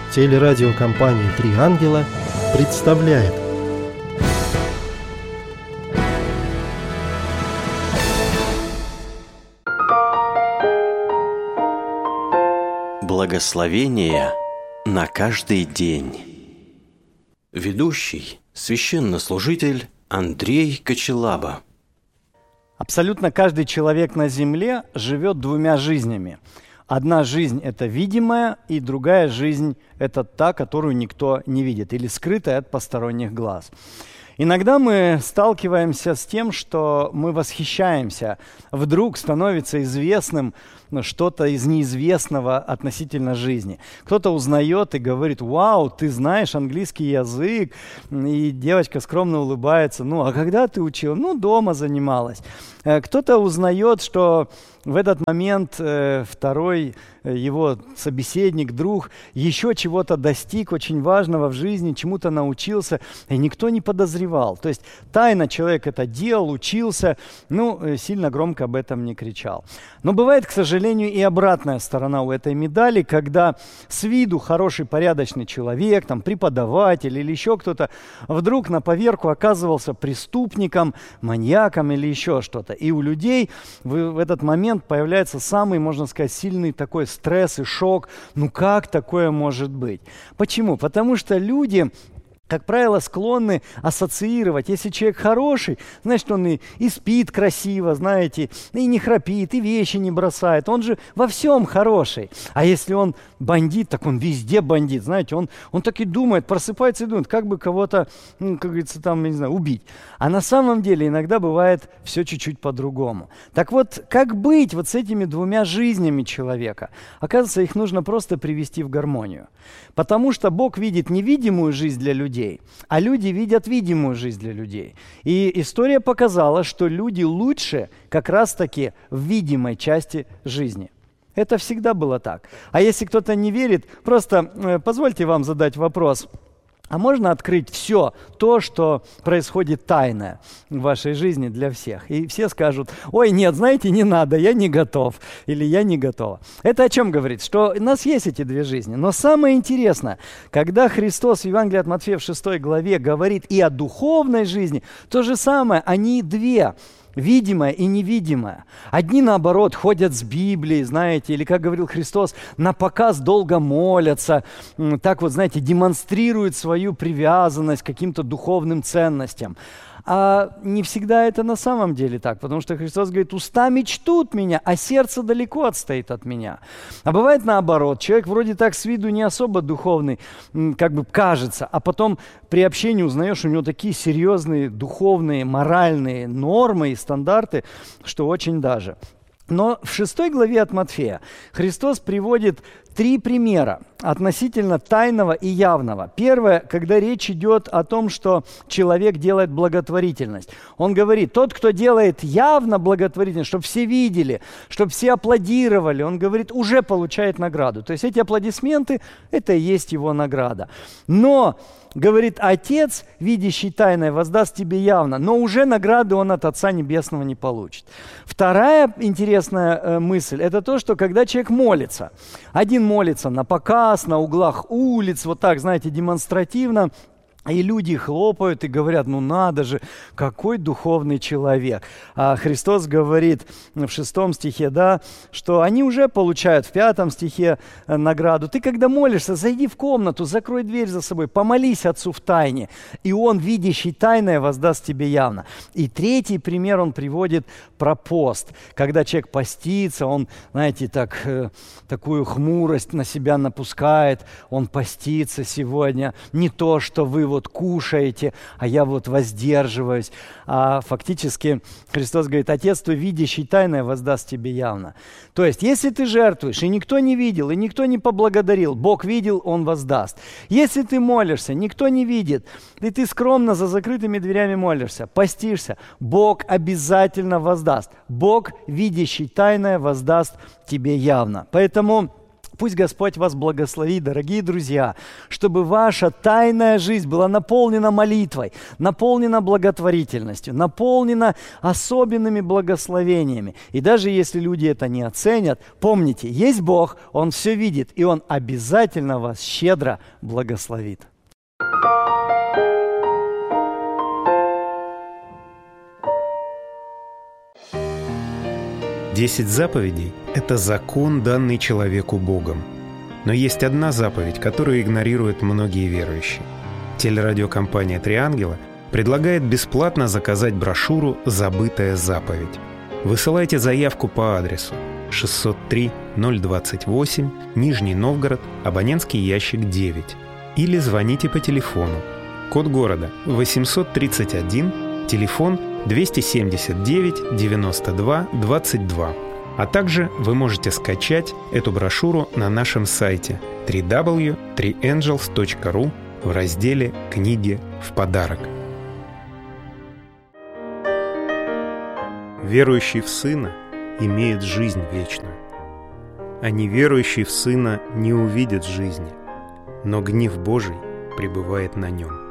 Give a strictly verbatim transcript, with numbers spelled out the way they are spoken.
Телерадиокомпания «Три ангела» представляет. Благословение на каждый день. Ведущий – священнослужитель Андрей Кочелаба. Абсолютно каждый человек на земле живет двумя жизнями. Одна жизнь – это видимая, и другая жизнь – это та, которую никто не видит, или скрытая от посторонних глаз. Иногда мы сталкиваемся с тем, что мы восхищаемся. Вдруг становится известным что-то из неизвестного относительно жизни. Кто-то узнает и говорит: «Вау, ты знаешь английский язык», и девочка скромно улыбается: «Ну, а когда ты учила?» «Ну, дома занималась». Кто-то узнает, что в этот момент э, второй э, его собеседник, друг, еще чего-то достиг очень важного в жизни, чему-то научился, и никто не подозревал. То есть тайно человек это делал, учился, ну, э, сильно громко об этом не кричал. Но бывает, к сожалению, и обратная сторона у этой медали, когда с виду хороший, порядочный человек, там, преподаватель или еще кто-то, вдруг на поверку оказывался преступником, маньяком или еще что-то. И у людей в, в этот момент появляется самый, можно сказать, сильный такой стресс и шок. Ну как такое может быть? Почему? Потому что люди, как правило, склонны ассоциировать. Если человек хороший, значит, он и, и спит красиво, знаете, и не храпит, и вещи не бросает. Он же во всем хороший. А если он бандит, так он везде бандит. Знаете, он, он так и думает, просыпается и думает, как бы кого-то, ну, как говорится, там, не знаю, убить. А на самом деле иногда бывает все чуть-чуть по-другому. Так вот, как быть вот с этими двумя жизнями человека? Оказывается, их нужно просто привести в гармонию. Потому что Бог видит невидимую жизнь для людей, а люди видят видимую жизнь для людей. И история показала, что люди лучше как раз-таки в видимой части жизни. Это всегда было так. А если кто-то не верит, просто э, позвольте вам задать вопрос. А можно открыть все то, что происходит тайное в вашей жизни для всех? И все скажут: ой, нет, знаете, не надо, я не готов, или я не готова. Это о чем говорит? Что у нас есть эти две жизни. Но самое интересное, когда Христос в Евангелии от Матфея в шестой главе говорит и о духовной жизни, то же самое, они две. Видимое и невидимое. Одни, наоборот, ходят с Библией, знаете, или, как говорил Христос, на показ долго молятся, так вот, знаете, демонстрируют свою привязанность к каким-то духовным ценностям. А не всегда это на самом деле так, потому что Христос говорит: устами чтут меня, а сердце далеко отстоит от меня. А бывает наоборот, человек вроде так с виду не особо духовный, как бы кажется, а потом при общении узнаешь, у него такие серьезные духовные, моральные нормы и стандарты, что очень даже. Но в шестой главе от Матфея Христос приводит три примера относительно тайного и явного. Первое, когда речь идет о том, что человек делает благотворительность. Он говорит: тот, кто делает явно благотворительность, чтобы все видели, чтобы все аплодировали, он говорит, уже получает награду. То есть эти аплодисменты – это и есть его награда. Но, говорит, Отец, видящий тайное, воздаст тебе явно, но уже награды он от Отца Небесного не получит. Вторая интересная э, мысль – это то, что когда человек молится, один молится на показ, на углах улиц, вот так, знаете, демонстративно, и люди хлопают и говорят: ну надо же, какой духовный человек. А Христос говорит в шестом стихе, да, что они уже получают в пятом стихе награду. Ты, когда молишься, зайди в комнату, закрой дверь за собой, помолись Отцу в тайне, и Он, видящий тайное, воздаст тебе явно. И третий пример он приводит про пост. Когда человек постится, он, знаете, так, э, такую хмурость на себя напускает, он постится сегодня, не то, что вы вот кушаете, а я вот воздерживаюсь. А фактически Христос говорит: Отец твой, видящий тайное, воздаст тебе явно. То есть, если ты жертвуешь, и никто не видел, и никто не поблагодарил, Бог видел, Он воздаст. Если ты молишься, никто не видит, и ты скромно за закрытыми дверями молишься, постишься, Бог обязательно воздаст. Бог, видящий тайное, воздаст тебе явно. Поэтому Пусть Господь вас благословит, дорогие друзья, чтобы ваша тайная жизнь была наполнена молитвой, наполнена благотворительностью, наполнена особенными благословениями. И даже если люди это не оценят, помните, есть Бог, Он все видит, и Он обязательно вас щедро благословит. Десять заповедей – это закон, данный человеку Богом. Но есть одна заповедь, которую игнорируют многие верующие. Телерадиокомпания «Три ангела» предлагает бесплатно заказать брошюру «Забытая заповедь». Высылайте заявку по адресу шестьсот три ноль двадцать восемь, Нижний Новгород, абонентский ящик девять. Или звоните по телефону. Код города восемьсот тридцать один, телефон двести семьдесят девять девяносто два двадцать два. А также вы можете скачать эту брошюру на нашем сайте дабл ю дабл ю дабл ю точка три энджелс точка ру в разделе «Книги в подарок». Верующий в Сына имеет жизнь вечную, а неверующий в Сына не увидит жизни, но гнев Божий пребывает на нем.